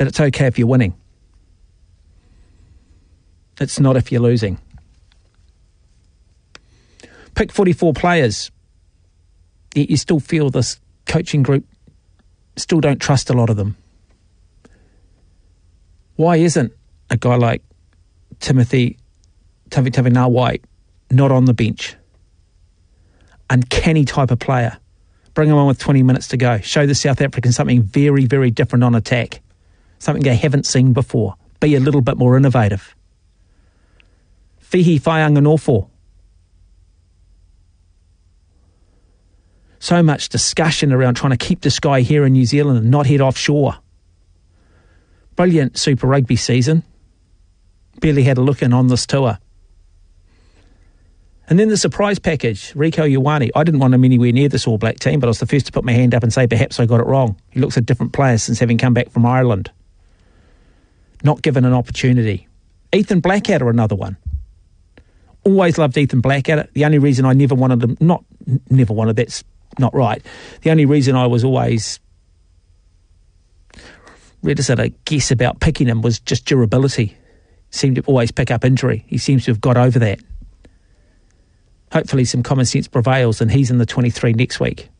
But it's okay if you're winning. It's not if you're losing. Pick 44 players. Yet you still feel this coaching group still don't trust a lot of them. Why isn't a guy like Timothy Tavitavanawai not on the bench? Uncanny type of player. Bring him on with 20 minutes to go. Show the South Africans something very, very different on attack. Something they haven't seen before. Be a little bit more innovative. Fihi Whaianganofo. So much discussion around trying to keep this guy here in New Zealand and not head offshore. Brilliant Super Rugby season. Barely had a look in on this tour. And then the surprise package, Rieko Ioane. I didn't want him anywhere near this All Black team, but I was the first to put my hand up and say perhaps I got it wrong. He looks a different player since having come back from Ireland. Not given an opportunity. Ethan Blackadder, another one. Always loved Ethan Blackadder. The only reason I never wanted him, that's not right. The only reason I was always reticent, I guess, about picking him was just durability. Seemed to always pick up injury. He seems to have got over that. Hopefully some common sense prevails and he's in the 23 next week.